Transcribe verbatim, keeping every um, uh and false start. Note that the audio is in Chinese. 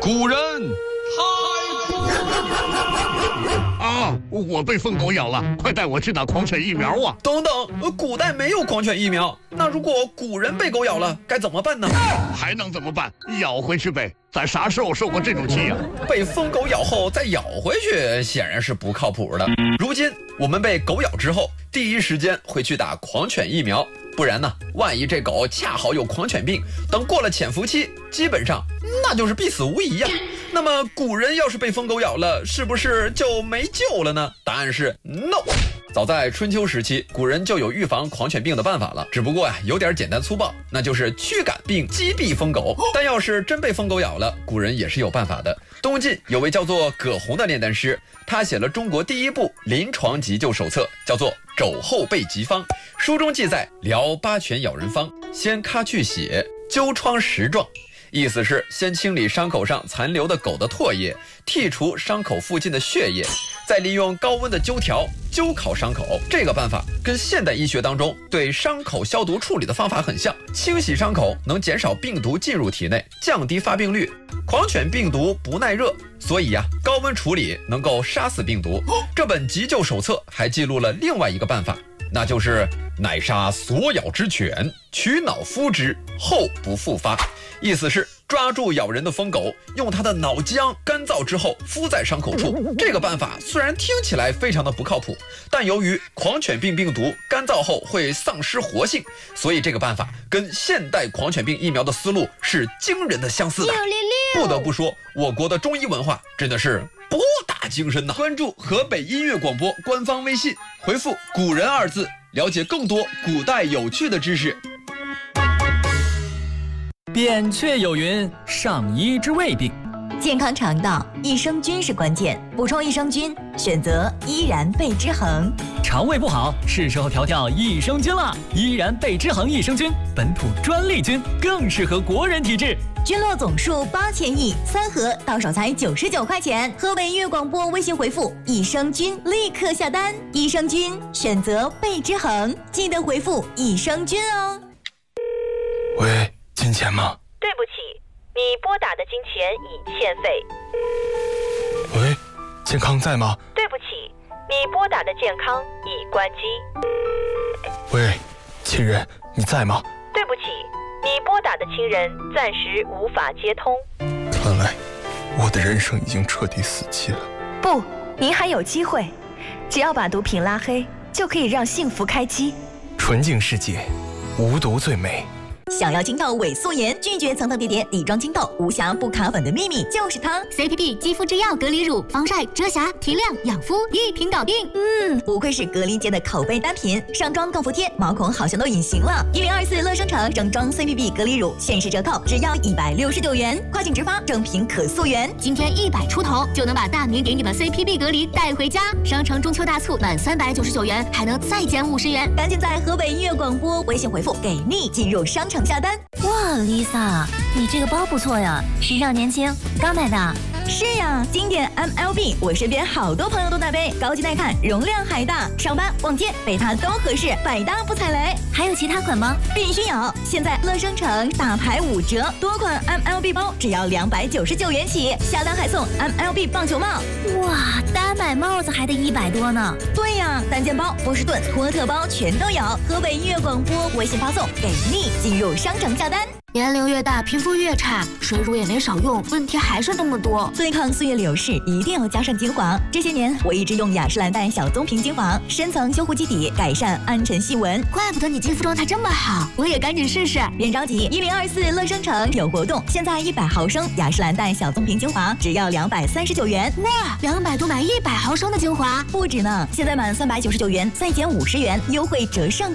古人太酷了！ 啊！我被疯狗咬了，快带我去打狂犬疫苗啊！ 等等，呃，古代没有狂犬疫苗，那如果古人被狗咬了，该怎么办呢？ 还能怎么办？咬回去呗！咱啥时候受过这种气呀、 啊？被疯狗咬后再咬回去，显然是不靠谱的。如今我们被狗咬之后，第一时间会去打狂犬疫苗，不然呢，万一这狗恰好有狂犬病，等过了潜伏期，基本上那就是必死无疑呀、啊。那么古人要是被疯狗咬了，是不是就没救了呢？答案是 no。早在春秋时期，古人就有预防狂犬病的办法了，只不过呀、啊，有点简单粗暴，那就是驱赶并击毙疯狗。但要是真被疯狗咬了，古人也是有办法的。东晋有位叫做葛洪的炼丹师，他写了中国第一部临床急救手册，叫做《肘后备急方》。书中记载疗八犬咬人方：先咔去血，灸疮十状。意思是先清理伤口上残留的狗的唾液，剔除伤口附近的血液，再利用高温的灸条灸烤伤口。这个办法跟现代医学当中对伤口消毒处理的方法很像，清洗伤口能减少病毒进入体内，降低发病率。狂犬病毒不耐热，所以呀、啊，高温处理能够杀死病毒。这本急救手册还记录了另外一个办法，那就是乃杀所咬之犬，取脑敷之，后不复发。意思是抓住咬人的疯狗，用它的脑浆干燥之后敷在伤口处。这个办法虽然听起来非常的不靠谱，但由于狂犬病病毒干燥后会丧失活性，所以这个办法跟现代狂犬病疫苗的思路是惊人的相似的。不得不说，我国的中医文化真的是博大精深呐！关注河北音乐广播官方微信，回复“古人”二字，了解更多古代有趣的知识。 扁鹊有云：上医之未病。 健康肠道，益生菌是关键。补充益生菌，选择依然贝之恒。 肠胃不好，是时候调调益生菌了。依然贝之恒益生菌，本土专利菌，更适合国人体质。 菌落总数八千亿，三盒到手才九十九块钱。河北音乐广播微信回复“益生菌”，立刻下单。益生菌选择贝之恒，记得回复“益生菌”哦。 喂，金钱吗？ 对不起，你拨打的金钱已欠费。 喂，健康在吗？ 对不起，你拨打的健康已关机。 喂，亲人，你在吗？ 对不起，你拨打的亲人暂时无法接通。 看来我的人生已经彻底死期了。 不，您还有机会，只要把毒品拉黑，就可以让幸福开机。 纯净世界，无毒最美。 想要清透伪素颜，拒绝层层叠叠底妆清透，无瑕不卡粉的秘密就是它 C P B 肌肤之钥隔离乳，防晒、遮瑕、提亮、养肤，一瓶搞定。 嗯，不愧是隔离界的口碑单品，上妆更服帖，毛孔好像都隐形了。一零二四乐生城整装 C P B 隔离乳限时折扣，只要一百六十九元，跨境直发，正品可溯源。 今天一百出头就能把大名鼎鼎的 C P B 隔离带回家。商城中秋大促满三百九十九元还能再减五十元， 赶紧在河北音乐广播微信回复给力进入商城下单。 哇 ，Lisa， 你这个包不错呀，时尚年轻，刚买的。 是呀，经典 M L B， 我身边好多朋友都在背，高级耐看，容量还大，上班逛街背它都合适，百搭不踩雷。 还有其他款吗？ 必须有！现在乐生城大牌五折，多款 M L B 包只要两百九十九元起，下单还送 M L B 棒球帽。 哇，单买帽子还得一百多呢。 对呀，单件包、波士顿、托特包全都有。河北音乐广播微信发送给力，进入商城下单。 年龄越大，皮肤越差，水乳也没少用，问题还是那么多。 对抗岁月流逝，一定要加上精华。这些年我一直用雅诗兰黛小棕瓶精华，深层修护基底，改善暗沉细纹。 怪不得你肌肤状态这么好，我也赶紧试试。 别着急，一零二四乐生城有活动，现在一百毫升雅诗兰黛小棕瓶精华只要两百三十九元。 哇，两百多买一百毫升的精华， 不止呢！现在满三百九十九元再减五十元，优惠折上。